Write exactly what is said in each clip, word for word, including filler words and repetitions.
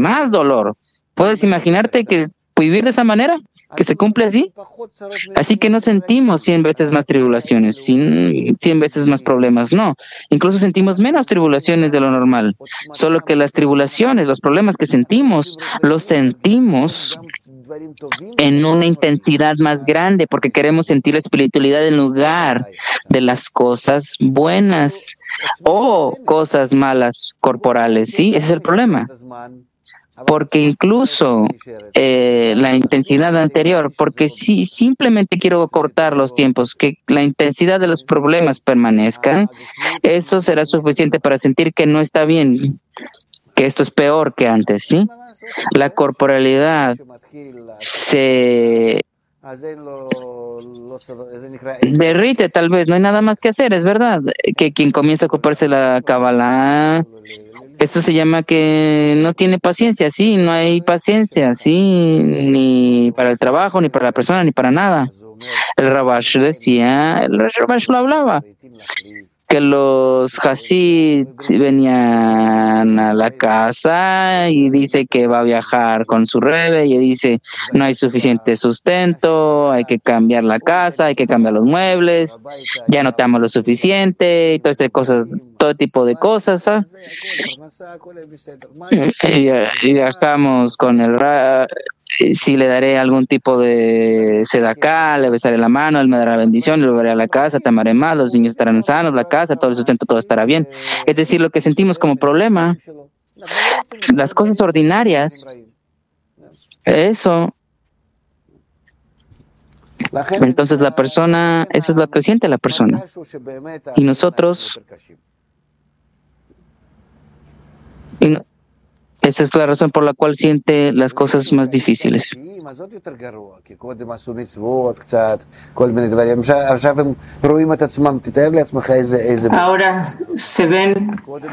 más dolor. ¿Puedes imaginarte que vivir de esa manera? ¿Que se cumple así? Así que no sentimos cien veces más tribulaciones, cien veces más problemas, no. Incluso sentimos menos tribulaciones de lo normal. Solo que las tribulaciones, los problemas que sentimos, los sentimos en una intensidad más grande porque queremos sentir la espiritualidad en lugar de las cosas buenas o cosas malas corporales, ¿sí? Ese es el problema. Porque incluso eh, la intensidad anterior, porque si simplemente quiero cortar los tiempos, que la intensidad de los problemas permanezcan, eso será suficiente para sentir que no está bien, que esto es peor que antes, ¿sí? La corporalidad se derrite, tal vez, no hay nada más que hacer, es verdad, que quien comienza a ocuparse la Kabbalah, esto se llama que no tiene paciencia, sí, no hay paciencia, sí, ni para el trabajo, ni para la persona, ni para nada. El Rabash decía, el Rabash lo hablaba, que los Hasid venían a la casa y dice que va a viajar con su Rebbe y dice no hay suficiente sustento, hay que cambiar la casa, hay que cambiar los muebles, ya no te amo lo suficiente y todas esas cosas, todo tipo de cosas. ¿Ah? Y viajamos con el Ra, si le daré algún tipo de sedaká, le besaré la mano, él me dará la bendición, le volveré a la casa, te amaré más, los niños estarán sanos, la casa, todo el sustento, todo estará bien. Es decir, lo que sentimos como problema, las cosas ordinarias, eso. Entonces la persona, eso es lo que siente la persona. Y nosotros, y no, esa es la razón por la cual siente las cosas más difíciles. Ahora se ven.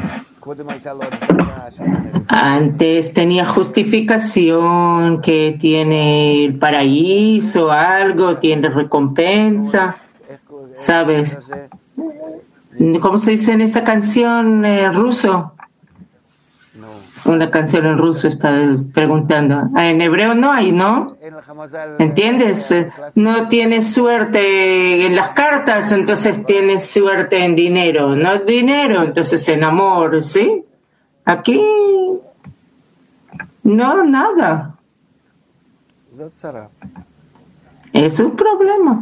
Antes tenía justificación, que tiene el paraíso, algo, tiene recompensa, ¿sabes? ¿Cómo se dice en esa canción en eh, ruso? Una canción en ruso está preguntando. En hebreo no hay, ¿no? ¿Entiendes? No tienes suerte en las cartas, entonces tienes suerte en dinero. No dinero, entonces en amor, ¿sí? Aquí no, nada. Es un problema.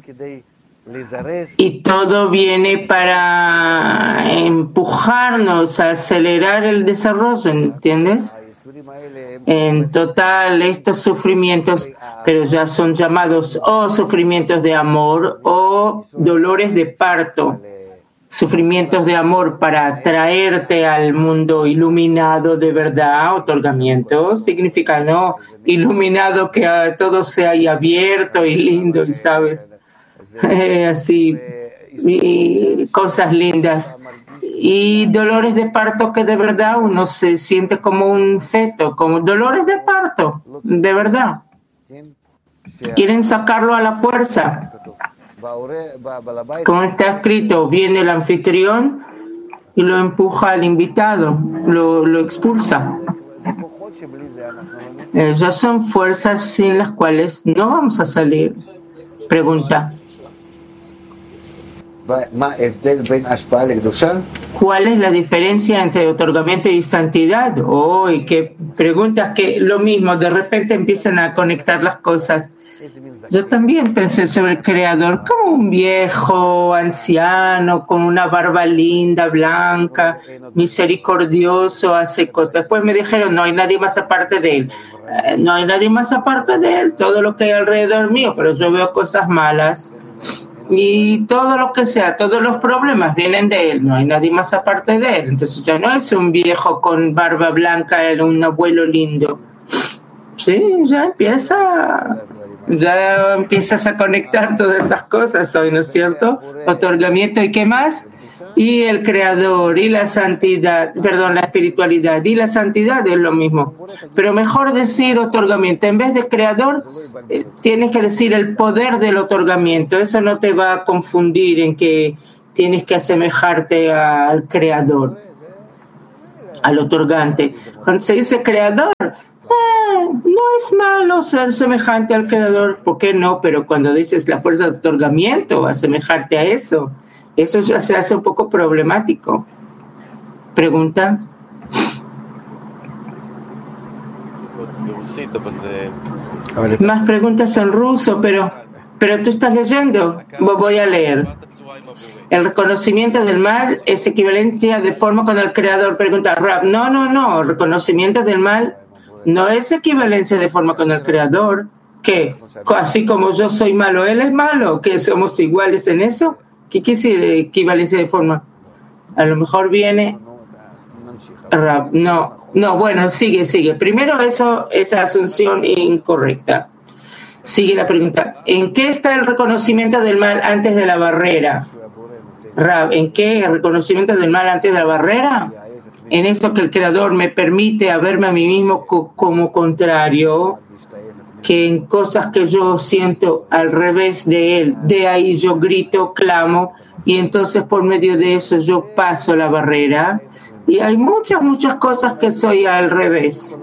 Y todo viene para empujarnos a acelerar el desarrollo, ¿entiendes? En total, estos sufrimientos, pero ya son llamados o sufrimientos de amor o dolores de parto. Sufrimientos de amor para traerte al mundo iluminado de verdad, otorgamiento, significa no iluminado que todo sea ahí abierto y lindo, y sabes. Eh, así, y cosas lindas. Y dolores de parto que de verdad uno se siente como un feto, como dolores de parto, de verdad. Quieren sacarlo a la fuerza. Como está escrito, viene el anfitrión y lo empuja al invitado, lo, lo expulsa. Esas son fuerzas sin las cuales no vamos a salir. Pregunta. ¿Cuál es la diferencia entre otorgamiento y santidad? Oh, y qué preguntas que lo mismo, de repente empiezan a conectar las cosas. Yo también pensé sobre el Creador como un viejo, anciano, con una barba linda, blanca, misericordioso, hace cosas. Después me dijeron, no hay nadie más aparte de él. Eh, no hay nadie más aparte de él, todo lo que hay alrededor mío, pero yo veo cosas malas. Y todo lo que sea, todos los problemas vienen de él, no hay nadie más aparte de él. Entonces ya no es un viejo con barba blanca, era un abuelo lindo. Sí, ya empieza, ya empiezas a conectar todas esas cosas hoy, ¿no es cierto? Otorgamiento y qué más, y el Creador y la santidad, perdón, la espiritualidad y la santidad es lo mismo. Pero mejor decir otorgamiento. En vez de Creador, eh, tienes que decir el poder del otorgamiento. Eso no te va a confundir en que tienes que asemejarte al Creador. al otorgante. Cuando se dice creador, eh, no es malo ser semejante al creador, ¿por qué no? Pero cuando dices la fuerza de otorgamiento, asemejarte a eso, eso ya se hace un poco problemático. Pregunta. Más preguntas en ruso, pero, pero tú estás leyendo. Voy a leer. El reconocimiento del mal es equivalencia de forma con el creador. Pregunta Rab. No, no, no. El reconocimiento del mal no es equivalencia de forma con el creador. ¿Qué? Así como yo soy malo, él es malo. ¿Que somos iguales en eso? ¿Qué quiere decir equivalencia de forma? A lo mejor viene Rab. No, no. Bueno, sigue, sigue. Primero eso, esa asunción incorrecta. Sigue la pregunta. ¿En qué está el reconocimiento del mal antes de la barrera? Rab, ¿en qué el reconocimiento del mal antes de la barrera? En eso que el creador me permite a verme a mí mismo co- como contrario, que en cosas que yo siento al revés de él, de ahí yo grito, clamo, y entonces por medio de eso yo paso la barrera. Y hay muchas, muchas cosas que soy al revés.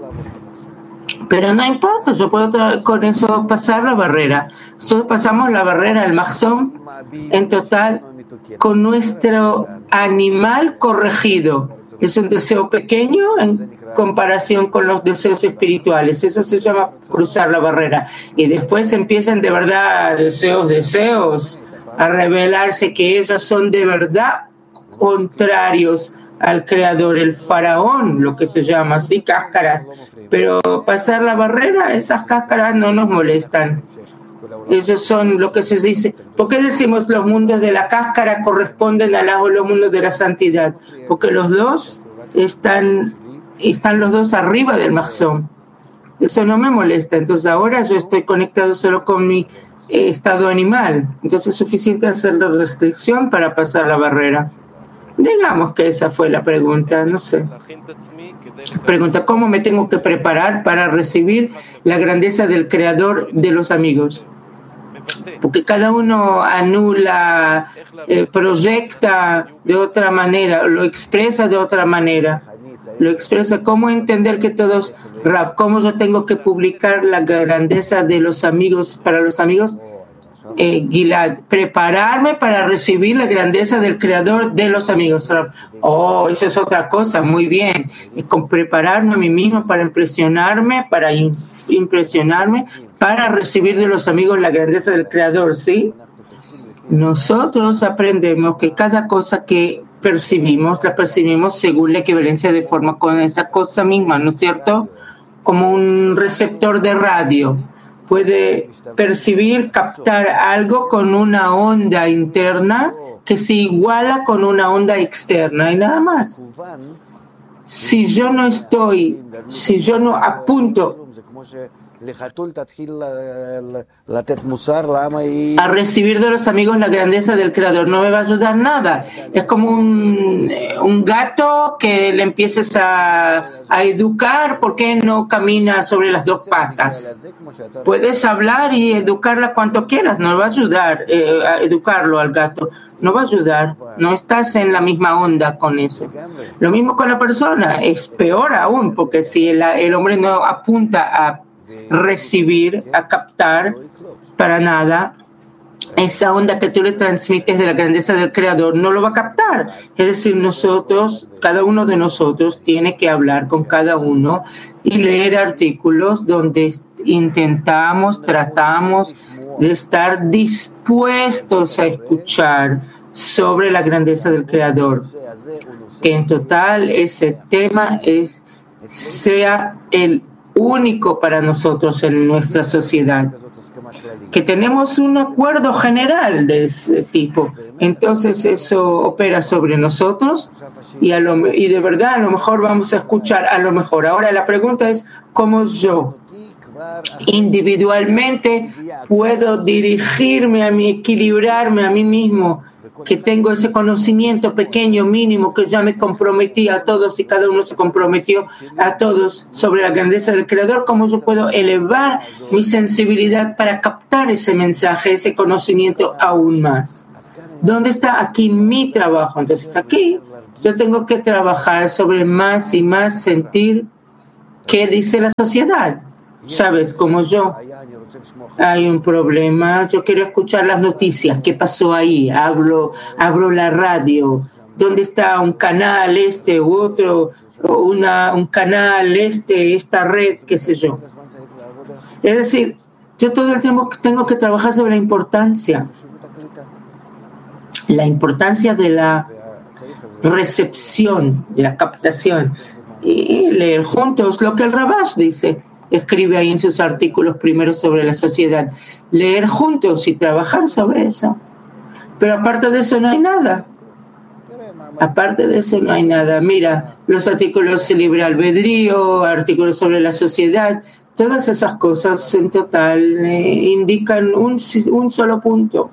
Pero no importa, yo puedo con eso pasar la barrera. Nosotros pasamos la barrera, el mahzón, en total, con nuestro animal corregido. Es un deseo pequeño en comparación con los deseos espirituales. Eso se llama cruzar la barrera. Y después empiezan de verdad deseos, deseos, a revelarse que ellos son de verdad contrarios al creador, el faraón, lo que se llama así, cáscaras. Pero pasar la barrera, esas cáscaras no nos molestan. Ellos son lo que se dice. ¿Por qué decimos los mundos de la cáscara corresponden a los mundos de la santidad? Porque los dos están, están los dos arriba del mahzón. Eso no me molesta. Entonces ahora yo estoy conectado solo con mi eh, estado animal. Entonces es suficiente hacer la restricción para pasar la barrera. Digamos que esa fue la pregunta, no sé. Pregunta, ¿cómo me tengo que preparar para recibir la grandeza del creador de los amigos? Porque cada uno anula, eh, proyecta de otra manera, lo expresa de otra manera. Lo expresa, ¿cómo entender que todos, Raf, cómo yo tengo que publicar la grandeza de los amigos para los amigos? Eh, Gilad, prepararme para recibir la grandeza del creador de los amigos. Oh, eso es otra cosa, muy bien. Es con prepararme a mí mismo para impresionarme, para in- impresionarme, para recibir de los amigos la grandeza del creador, ¿sí? Nosotros aprendemos que cada cosa que percibimos, la percibimos según la equivalencia de forma con esa cosa misma, ¿no es cierto? Como un receptor de radio. Puede percibir, captar algo con una onda interna que se iguala con una onda externa y nada más. Si yo no estoy, si yo no apunto a recibir de los amigos la grandeza del creador, no me va a ayudar nada. Es como un, un gato que le empieces a, a educar. ¿Por qué no camina sobre las dos patas? Puedes hablar y educarla cuanto quieras, no va a ayudar eh, a educarlo al gato, no va a ayudar, no estás en la misma onda con eso. Lo mismo con la persona, es peor aún, porque si el, el hombre no apunta a recibir, a captar para nada, esa onda que tú le transmites de la grandeza del creador no lo va a captar. Es decir, nosotros, cada uno de nosotros tiene que hablar con cada uno y leer artículos donde intentamos, tratamos de estar dispuestos a escuchar sobre la grandeza del creador. En total, ese tema es, sea el único para nosotros en nuestra sociedad, que tenemos un acuerdo general de ese tipo. Entonces eso opera sobre nosotros y, a lo, y de verdad a lo mejor vamos a escuchar, a lo mejor. Ahora la pregunta es cómo yo individualmente puedo dirigirme a mí, equilibrarme a mí mismo, que tengo ese conocimiento pequeño, mínimo, que ya me comprometí a todos y cada uno se comprometió a todos sobre la grandeza del Creador. ¿Cómo yo puedo elevar mi sensibilidad para captar ese mensaje, ese conocimiento aún más? ¿Dónde está aquí mi trabajo? Entonces aquí yo tengo que trabajar sobre más y más sentir qué dice la sociedad. Sabes, como yo, hay un problema, yo quiero escuchar las noticias, qué pasó ahí, hablo, abro la radio, dónde está un canal este u otro, una, un canal este, esta red, qué sé yo. Es decir, yo todo el tiempo tengo que trabajar sobre la importancia, la importancia de la recepción, de la captación, y leer juntos lo que el Rabash dice. Escribe ahí en sus artículos primero sobre la sociedad, leer juntos y trabajar sobre eso. Pero aparte de eso no hay nada. Aparte de eso no hay nada. Mira, los artículos de libre albedrío, artículos sobre la sociedad, todas esas cosas en total eh, indican un, un solo punto.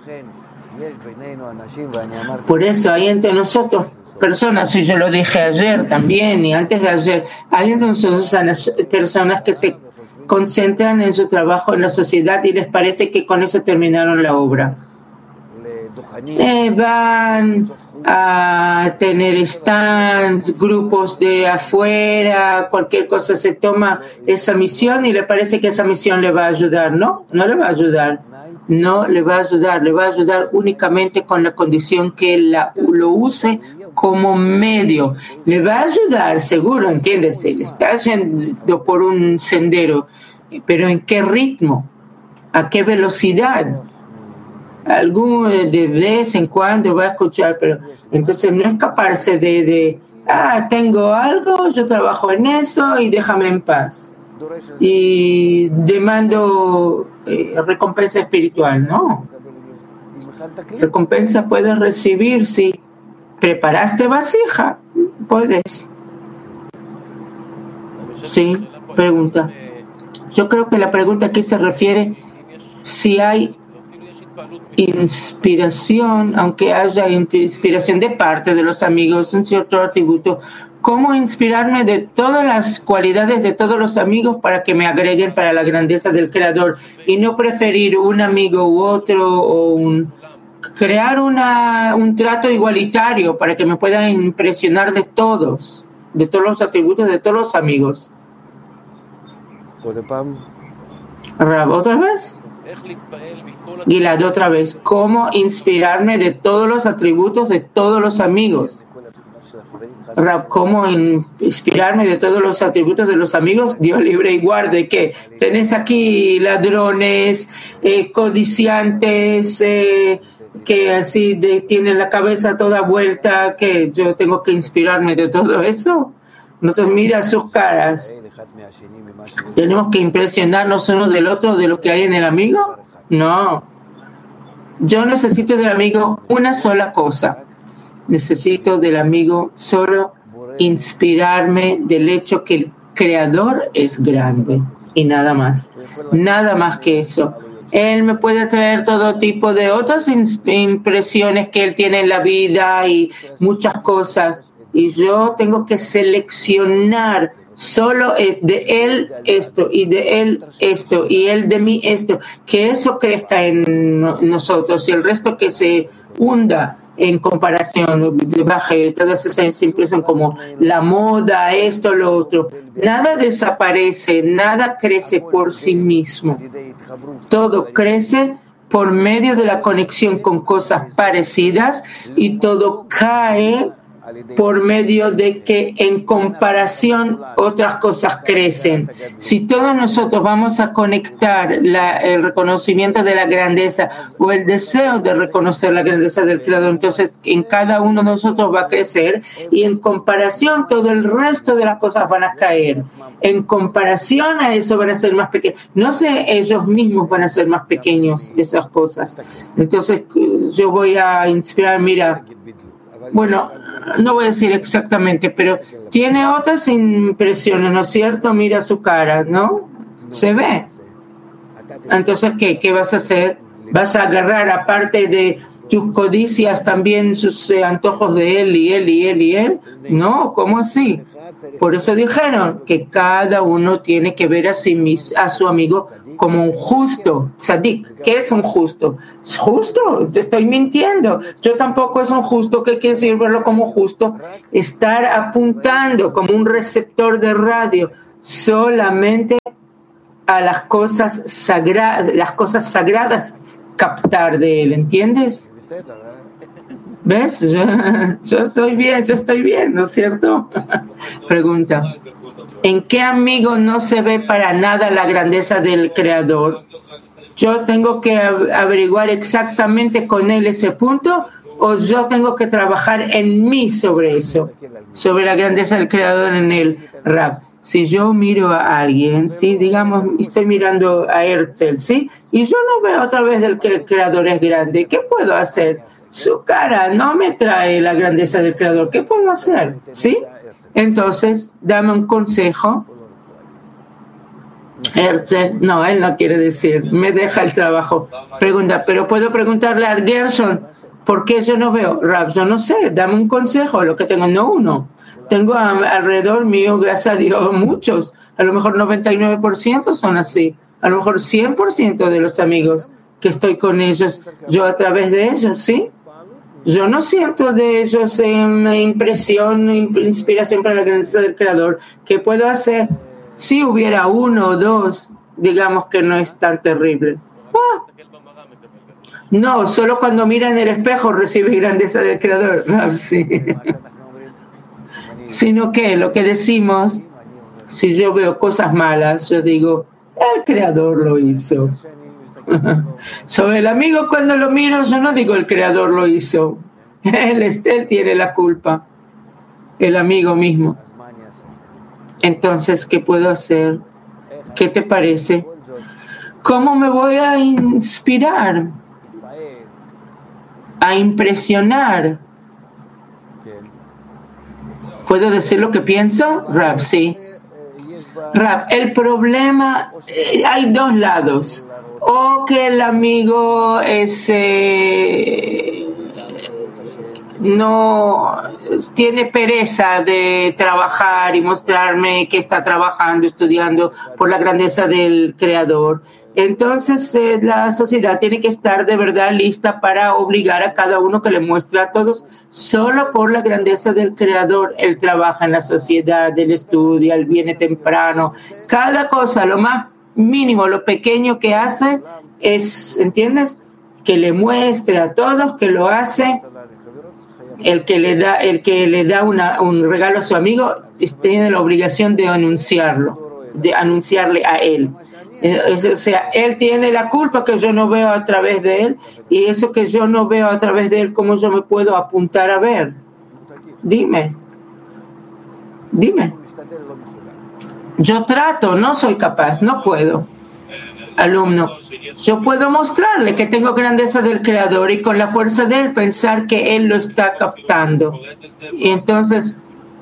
Por eso hay entre nosotros personas, y yo lo dije ayer también y antes de ayer, hay entre nosotros personas que se concentran en su trabajo en la sociedad y les parece que con eso terminaron la obra. Eh, van a tener stands, grupos de afuera, cualquier cosa, se toma esa misión y le parece que esa misión le va a ayudar. No, no le va a ayudar. No le va a ayudar, le va a ayudar únicamente con la condición que él la, lo use como medio. Le va a ayudar, seguro, ¿entiendes? Él está yendo por un sendero, pero ¿en qué ritmo? ¿A qué velocidad? Algún de vez en cuando va a escuchar, pero entonces no escaparse de, de ah, tengo algo, yo trabajo en eso y déjame en paz. Y demando eh, recompensa espiritual, no. Recompensa puedes recibir si preparaste vasija, puedes. Sí, pregunta. Yo creo que la pregunta aquí se refiere si hay inspiración, aunque haya inspiración de parte de los amigos, un cierto atributo. ¿Cómo inspirarme de todas las cualidades de todos los amigos para que me agreguen para la grandeza del Creador y no preferir un amigo u otro o un, crear una, un trato igualitario para que me pueda impresionar de todos, de todos los atributos de todos los amigos? Rab, ¿otra vez? Gilad, otra vez. ¿Cómo inspirarme de todos los atributos de todos los amigos? Rab, ¿cómo inspirarme de todos los atributos de los amigos? Dios libre y guarde que tenés aquí ladrones, eh, codiciantes, eh, que así de, tienen la cabeza toda vuelta, que yo tengo que inspirarme de todo eso. Entonces mira sus caras. ¿Tenemos que impresionarnos uno del otro de lo que hay en el amigo? No. Yo necesito del amigo una sola cosa. Necesito del amigo solo inspirarme del hecho que el Creador es grande y nada más. Nada más que eso. Él me puede traer todo tipo de otras impresiones que él tiene en la vida y muchas cosas. Y yo tengo que seleccionar solo de él esto y de él esto y él de mí esto. Que eso crezca en nosotros y el resto que se hunda en comparación, baje todas esas impresiones como la moda, esto, lo otro. Nada desaparece, nada crece por sí mismo. Todo crece por medio de la conexión con cosas parecidas y todo cae por medio de que en comparación otras cosas crecen. Si todos nosotros vamos a conectar la, el reconocimiento de la grandeza o el deseo de reconocer la grandeza del Creador, entonces en cada uno de nosotros va a crecer y en comparación todo el resto de las cosas van a caer. En comparación a eso van a ser más pequeños. No sé, ellos mismos van a ser más pequeños esas cosas. Entonces yo voy a inspirar, mira, bueno, no voy a decir exactamente, pero tiene otras impresiones, ¿no es cierto? Mira su cara, ¿no? Se ve. Entonces, ¿qué? ¿Qué vas a hacer? Vas a agarrar, aparte de tus codicias también sus eh, antojos de él y él y él y él. No, ¿cómo así? Por eso dijeron que cada uno tiene que ver a, sí mis, a su amigo como un justo, tzadik. ¿Qué es un justo? ¿Es justo? Te estoy mintiendo. Yo tampoco es un justo. ¿Qué quiere decir verlo como justo? Estar apuntando como un receptor de radio solamente a las cosas sagradas, las cosas sagradas captar de él, ¿entiendes? ¿Ves? Yo, yo estoy bien, yo estoy bien, ¿no es cierto? Pregunta. ¿En qué amigo no se ve para nada la grandeza del Creador? ¿Yo tengo que averiguar exactamente con él ese punto o yo tengo que trabajar en mí sobre eso, sobre la grandeza del Creador en el Rab? Si yo miro a alguien, ¿sí? Digamos, estoy mirando a Herzl, ¿sí? Y yo no veo otra vez del que el Creador es grande, ¿qué puedo hacer? Su cara no me trae la grandeza del Creador, ¿qué puedo hacer? ¿Sí? Entonces, dame un consejo. Herzl, no, él no quiere decir, me deja el trabajo. Pregunta, pero puedo preguntarle a Gershon, ¿por qué yo no veo? Rav, yo no sé, dame un consejo, lo que tengo, no uno. Tengo a, alrededor mío, gracias a Dios, muchos. A lo mejor noventa y nueve por ciento son así. A lo mejor cien por ciento de los amigos que estoy con ellos, yo a través de ellos, ¿sí? Yo no siento de ellos una impresión, inspiración para la grandeza del Creador. ¿Qué puedo hacer? Si hubiera uno o dos, digamos que no es tan terrible. Ah. No, solo cuando mira en el espejo recibe grandeza del Creador. Ah, sí. Sino que lo que decimos, si yo veo cosas malas, yo digo, el Creador lo hizo. Sobre el amigo, cuando lo miro, yo no digo el Creador lo hizo. Él, él tiene la culpa. El amigo mismo. Entonces, ¿qué puedo hacer? ¿Qué te parece? ¿Cómo me voy a inspirar? A impresionar. ¿Puedo decir lo que pienso? Rab, sí. Rab, el problema, eh, hay dos lados. O que el amigo es, eh, no tiene pereza de trabajar y mostrarme que está trabajando, estudiando por la grandeza del Creador. Entonces eh, la sociedad tiene que estar de verdad lista para obligar a cada uno que le muestre a todos solo por la grandeza del Creador. Él trabaja en la sociedad, él estudia, él viene temprano. Cada cosa, lo más mínimo, lo pequeño que hace es, ¿entiendes? Que le muestre a todos que lo hace. El que le da, el que le da una, un regalo a su amigo tiene la obligación de anunciarlo, de anunciarle a él. O sea, él tiene la culpa que yo no veo a través de él, y eso que yo no veo a través de él, ¿cómo yo me puedo apuntar a ver? Dime. Dime. Yo trato, no soy capaz, no puedo. Alumno, yo puedo mostrarle que tengo grandeza del Creador y con la fuerza de él pensar que él lo está captando. Y entonces,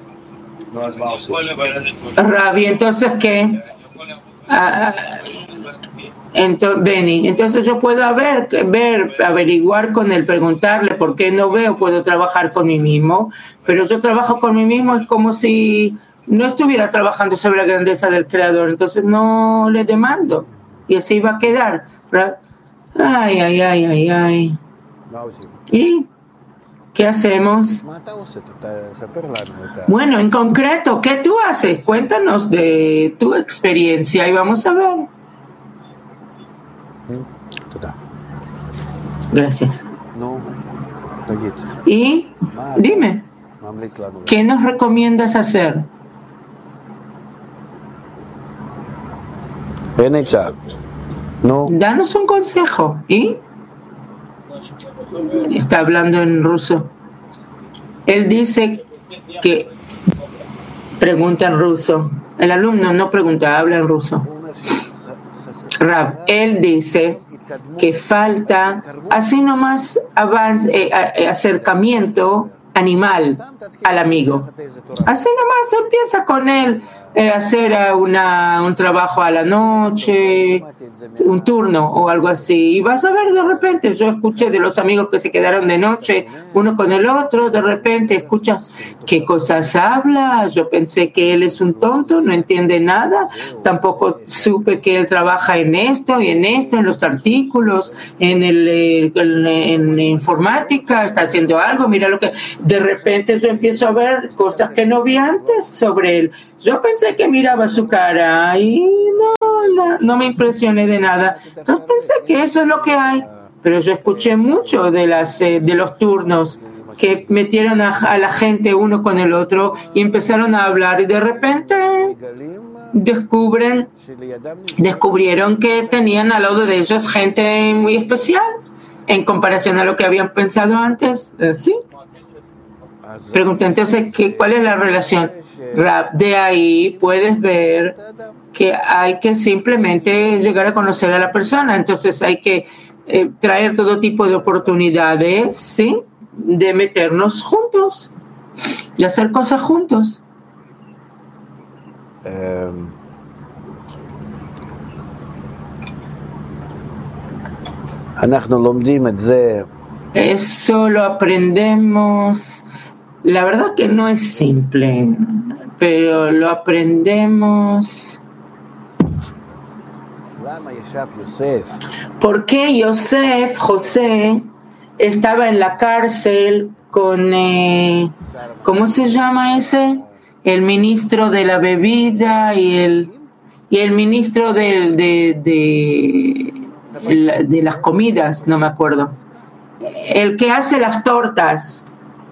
Ravi, entonces ¿qué? Ah, entonces, Benny, entonces yo puedo ver, ver, averiguar con él, preguntarle por qué no veo, puedo trabajar con mí mismo, pero yo trabajo con mí mismo es como si no estuviera trabajando sobre la grandeza del Creador, entonces no le demando y así va a quedar. Ay, ay, ay, ay, ay. ¿Y qué hacemos? Bueno, en concreto, ¿qué tú haces? Cuéntanos de tu experiencia y vamos a ver. Gracias. Y dime, ¿qué nos recomiendas hacer? Danos un consejo. ¿Y? Está hablando en ruso. Él dice que pregunta en ruso. El alumno no pregunta, habla en ruso. Rab, él dice que falta así nomás avance, eh, eh, acercamiento animal al amigo. Así nomás empieza con él eh, hacer una, un trabajo a la noche, un turno o algo así. Y vas a ver de repente, yo escuché de los amigos que se quedaron de noche, uno con el otro, de repente escuchas qué cosas habla. Yo pensé que él es un tonto, no entiende nada. Tampoco supe que él trabaja en esto y en esto, en los artículos, en, el, en, en informática, está haciendo algo. Mira lo que... De repente yo empiezo a ver cosas que no vi antes sobre él. Yo pensé que miraba su cara y no, no, no me impresioné de nada. Entonces pensé que eso es lo que hay. Pero yo escuché mucho de, las, eh, de los turnos que metieron a, a la gente uno con el otro y empezaron a hablar y de repente descubren, descubrieron que tenían al lado de ellos gente muy especial en comparación a lo que habían pensado antes. ¿Sí? Pregunta, entonces, ¿qué, ¿cuál es la relación? Rab, de ahí puedes ver que hay que simplemente llegar a conocer a la persona. Entonces hay que eh, traer todo tipo de oportunidades, ¿sí? De meternos juntos, de hacer cosas juntos. Um, Eso lo aprendemos. La verdad que no es simple, pero lo aprendemos. ¿Por qué Yosef, José, estaba en la cárcel con, eh, ¿cómo se llama ese? El ministro de la bebida y el, y el ministro de, de, de, de las comidas, no me acuerdo. El que hace las tortas.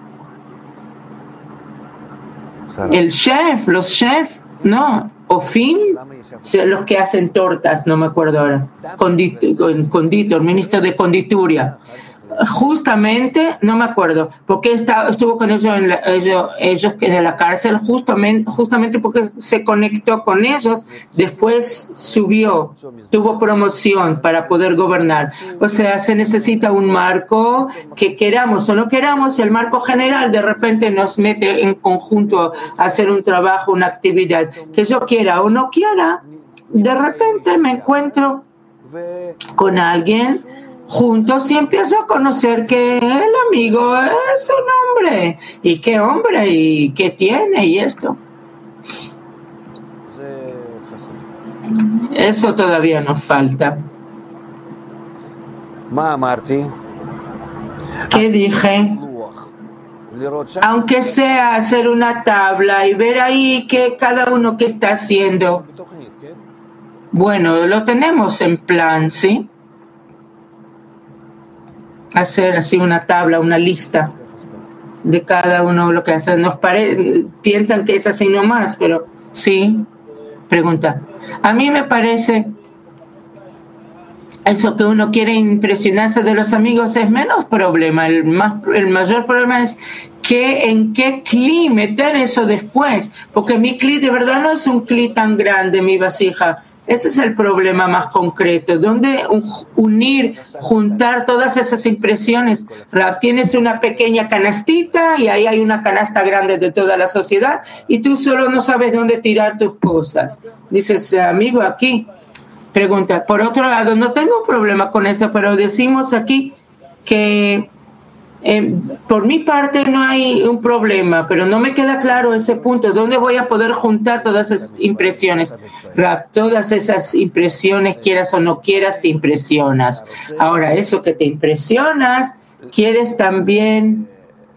El chef, los chefs, ¿no? Ofim, los que hacen tortas, no me acuerdo ahora. Conditor, conditor ministro de condituria. Justamente, no me acuerdo, porque está, estuvo con ellos, en la, ellos, ellos en la cárcel, justamente, justamente porque se conectó con ellos, después subió, tuvo promoción para poder gobernar. O sea, se necesita un marco que queramos o no queramos, el marco general de repente nos mete en conjunto a hacer un trabajo, una actividad, que yo quiera o no quiera, de repente me encuentro con alguien juntos y empiezo a conocer que el amigo es un hombre, y qué hombre, y qué tiene, y esto. Eso todavía nos falta. ¿Qué dije? Aunque sea hacer una tabla y ver ahí que cada uno que está haciendo. Bueno, lo tenemos en plan, ¿sí? Hacer así una tabla, una lista de cada uno lo que hace. Nos pare... piensan que es así nomás, pero sí. Pregunta. A mí me parece eso que uno quiere impresionarse de los amigos es menos problema. El más, el mayor problema es que en qué cli meter eso después, porque mi cli de verdad no es un cli tan grande, mi vasija. Ese es el problema más concreto, donde unir, juntar todas esas impresiones. Rav, tienes una pequeña canastita y ahí hay una canasta grande de toda la sociedad y tú solo no sabes dónde tirar tus cosas. Dices, amigo, aquí. Pregunta, por otro lado, no tengo problema con eso, pero decimos aquí que eh, por mi parte no hay un problema, pero no me queda claro ese punto. ¿Dónde voy a poder juntar todas esas impresiones? Rav, todas esas impresiones, quieras o no quieras, te impresionas. Ahora, eso que te impresionas, quieres también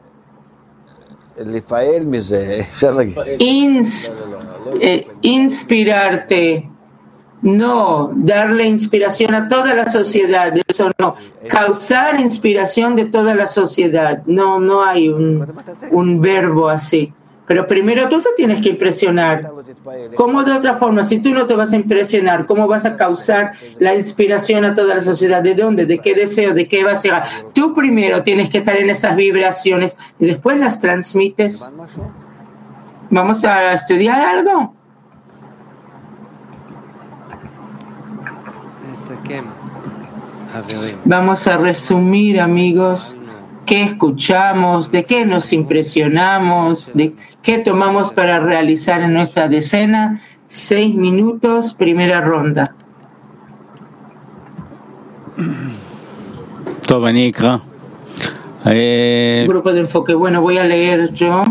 ins, eh, inspirarte. No, darle inspiración a toda la sociedad, eso no. Causar inspiración de toda la sociedad, no, no hay un, un verbo así. Pero primero tú te tienes que impresionar. ¿Cómo de otra forma? Si tú no te vas a impresionar, ¿cómo vas a causar la inspiración a toda la sociedad? ¿De dónde? ¿De qué deseo? ¿De qué vas a llegar? Tú primero tienes que estar en esas vibraciones y después las transmites. ¿Vamos a estudiar algo? Vamos a resumir, amigos, qué escuchamos, de qué nos impresionamos, de qué tomamos para realizar en nuestra decena. Seis minutos, primera ronda. Grupo de enfoque. Bueno, voy a leer yo.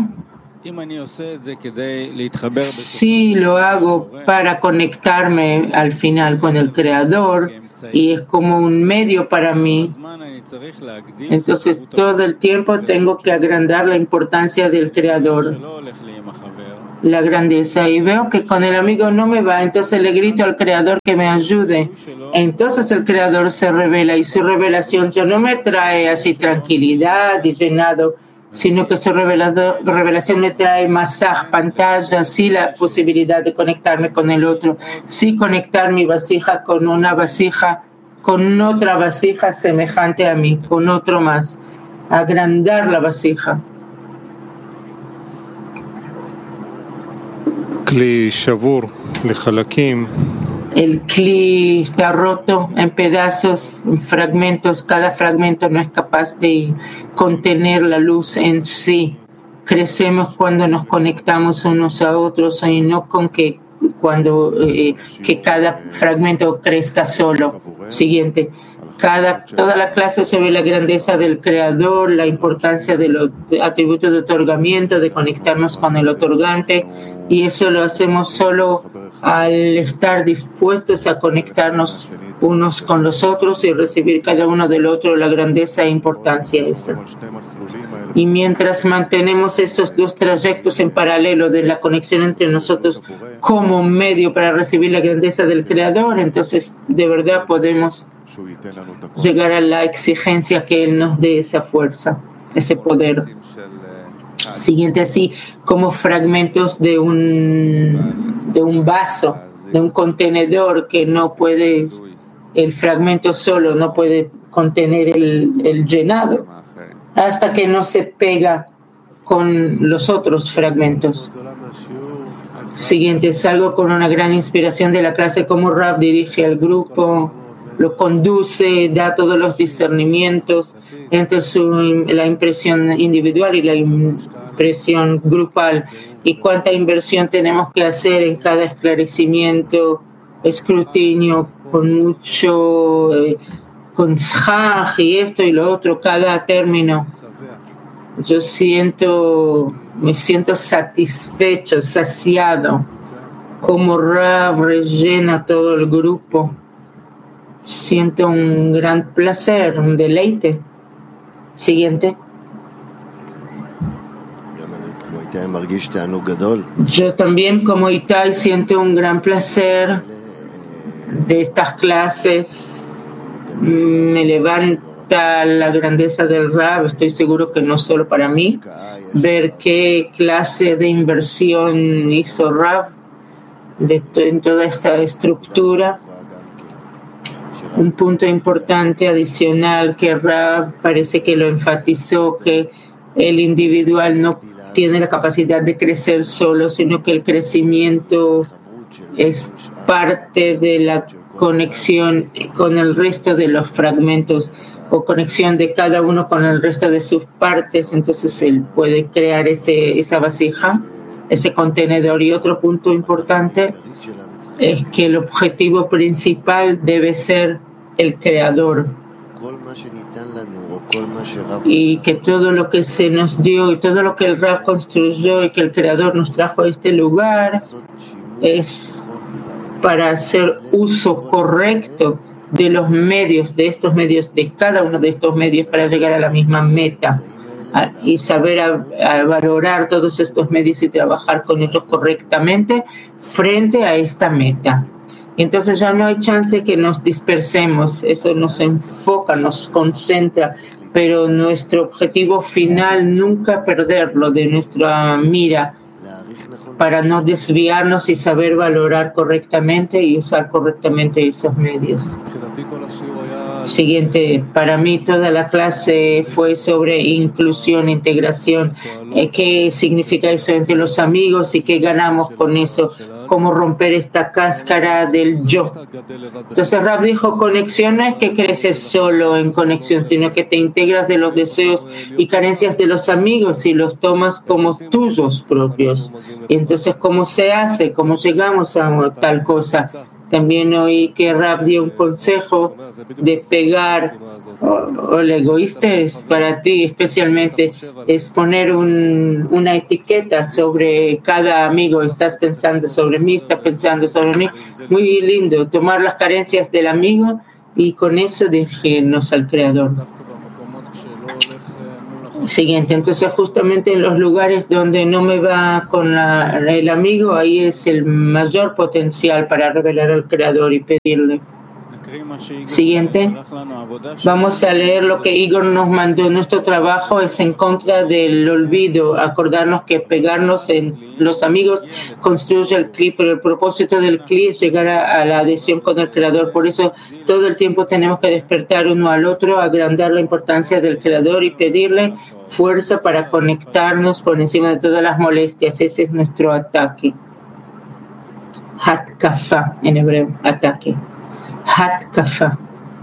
Sí, lo hago para conectarme al final con el Creador y es como un medio para mí. Entonces todo el tiempo tengo que agrandar la importancia del Creador, la grandeza, y veo que con el amigo no me va, entonces le grito al Creador que me ayude. Entonces el Creador se revela y su revelación ya no me trae así tranquilidad y llenado, sino que su revelación me trae masaj, pantalla, sí la posibilidad de conectarme con el otro, sí conectar mi vasija con una vasija, con otra vasija semejante a mí, con otro más, agrandar la vasija. El kli está roto en pedazos, en fragmentos. Cada fragmento no es capaz de contener la luz en sí. Crecemos cuando nos conectamos unos a otros y no con que cuando eh, que cada fragmento crezca solo. Siguiente. Cada, toda la clase sobre la grandeza del Creador, la importancia de los atributos de otorgamiento, de conectarnos con el otorgante, y eso lo hacemos solo al estar dispuestos a conectarnos unos con los otros y recibir cada uno del otro la grandeza e importancia esa. Y mientras mantenemos esos dos trayectos en paralelo de la conexión entre nosotros como medio para recibir la grandeza del Creador, entonces de verdad podemos llegar a la exigencia que Él nos dé esa fuerza, ese poder. Siguiente, así como fragmentos de un, de un vaso, de un contenedor que no puede, el fragmento solo no puede contener el, el llenado, hasta que no se pega con los otros fragmentos. Siguiente, salgo con una gran inspiración de la clase, como Rav dirige al grupo, lo conduce, da todos los discernimientos entre su, la impresión individual y la impresión grupal, y cuánta inversión tenemos que hacer en cada esclarecimiento, escrutinio, con mucho, eh, con shaj y esto y lo otro, cada término. Yo siento, me siento satisfecho, saciado, como Rav rellena todo el grupo. Siento un gran placer, un deleite. Siguiente. Yo también, como Itai, siento un gran placer de estas clases. Me levanta la grandeza del Rav. Estoy seguro que no solo para mí. Ver qué clase de inversión hizo Rav de to- en toda esta estructura. Un punto importante adicional que Rav parece que lo enfatizó, que el individual no tiene la capacidad de crecer solo, sino que el crecimiento es parte de la conexión con el resto de los fragmentos o conexión de cada uno con el resto de sus partes. Entonces él puede crear ese, esa vasija, ese contenedor. Y otro punto importante es que el objetivo principal debe ser el Creador, y que todo lo que se nos dio y todo lo que el Rav construyó y que el Creador nos trajo a este lugar es para hacer uso correcto de los medios, de estos medios, de cada uno de estos medios para llegar a la misma meta, a, y saber a, a valorar todos estos medios y trabajar con ellos correctamente frente a esta meta. Entonces ya no hay chance que nos dispersemos, eso nos enfoca, nos concentra, pero nuestro objetivo final nunca perderlo de nuestra mira, para no desviarnos y saber valorar correctamente y usar correctamente esos medios. Siguiente, para mí toda la clase fue sobre inclusión, integración. ¿Qué significa eso entre los amigos y qué ganamos con eso? ¿Cómo romper esta cáscara del yo? Entonces Rab dijo, conexión no es que creces solo en conexión, sino que te integras de los deseos y carencias de los amigos y los tomas como tuyos propios. Y entonces, ¿cómo se hace? ¿Cómo llegamos a tal cosa? También oí que Rab dio un consejo de pegar, o, o el egoísta es para ti especialmente, es poner un, una etiqueta sobre cada amigo. Estás pensando sobre mí, estás pensando sobre mí. Muy lindo, tomar las carencias del amigo y con eso dirigirnos al Creador. Siguiente, entonces justamente en los lugares donde no me va con la, el amigo, ahí es el mayor potencial para revelar al Creador y pedirle. Siguiente, vamos a leer lo que Igor nos mandó. Nuestro trabajo es en contra del olvido, acordarnos que pegarnos en los amigos construye el Kli, pero el propósito del Kli es llegar a, a la adhesión con el Creador. Por eso todo el tiempo tenemos que despertar uno al otro, agrandar la importancia del Creador y pedirle fuerza para conectarnos por encima de todas las molestias. Ese es nuestro ataque. Hatkafa en hebreo, ataque. Hatkafa.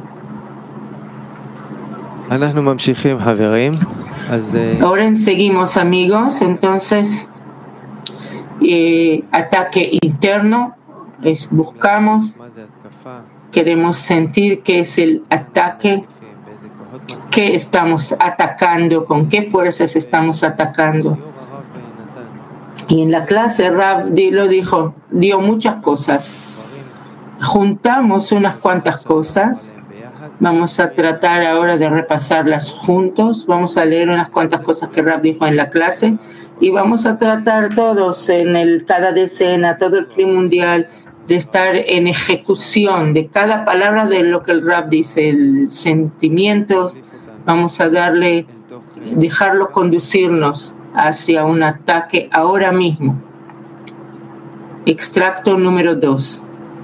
Ahora seguimos, amigos. Entonces, eh, ataque interno es buscamos, queremos sentir qué es el ataque, qué estamos atacando, con qué fuerzas estamos atacando. Y en la clase Rav lo dijo, dio muchas cosas. Juntamos unas cuantas cosas. Vamos a tratar ahora de repasarlas juntos. Vamos a leer unas cuantas cosas que Rav dijo en la clase y vamos a tratar todos en el cada decena, todo el clima mundial, de estar en ejecución de cada palabra de lo que el Rav dice, el sentimientos. Vamos a darle, dejarlo conducirnos hacia un ataque ahora mismo. Extracto número dos.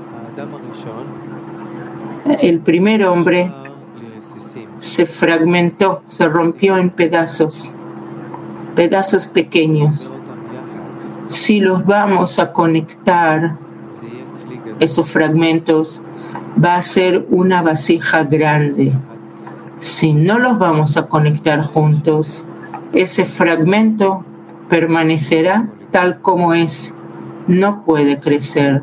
El primer hombre se fragmentó, se rompió en pedazos, pedazos pequeños. Si los vamos a conectar, esos fragmentos, va a ser una vasija grande. Si no los vamos a conectar juntos, ese fragmento permanecerá tal como es, no puede crecer.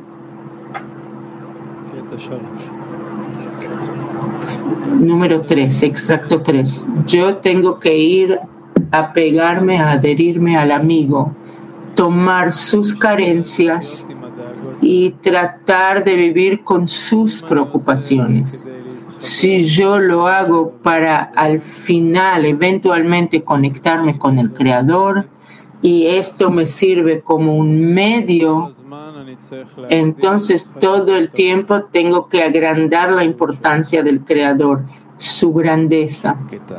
Número tres, extracto tres. Yo tengo que ir a pegarme, a adherirme al amigo, tomar sus carencias y tratar de vivir con sus preocupaciones. Si yo lo hago para al final, eventualmente, conectarme con el Creador, y esto me sirve como un medio, entonces todo el tiempo tengo que agrandar la importancia del Creador, su grandeza.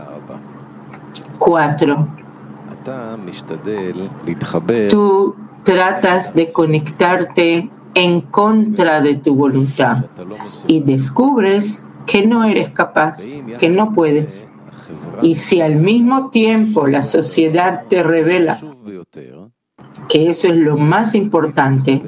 Cuatro. Tú tratas de conectarte en contra de tu voluntad y descubres que no eres capaz, que no puedes. Y si al mismo tiempo la sociedad te revela que eso es lo más importante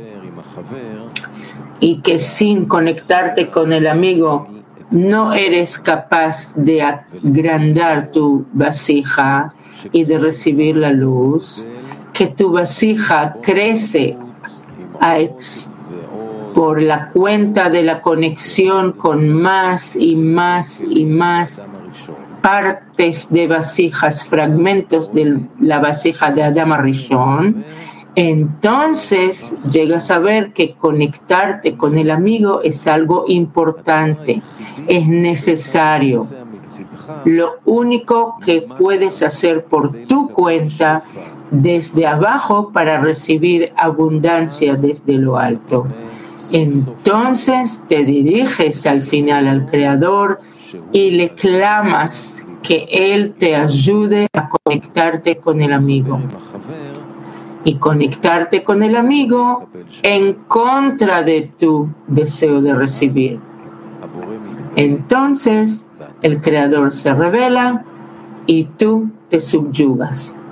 y que sin conectarte con el amigo no eres capaz de agrandar tu vasija y de recibir la luz, que tu vasija crece a ex- por la cuenta de la conexión con más y más y más partes de vasijas, fragmentos de la vasija de Adam Rishon, entonces llegas a ver que conectarte con el amigo es algo importante, es necesario. Lo único que puedes hacer por tu cuenta desde abajo para recibir abundancia desde lo alto. Entonces te diriges al final al Creador y le clamas que Él te ayude a conectarte con el amigo. y conectarte con el amigo en contra de tu deseo de recibir. Entonces, el Creador se revela y tú te subyugas.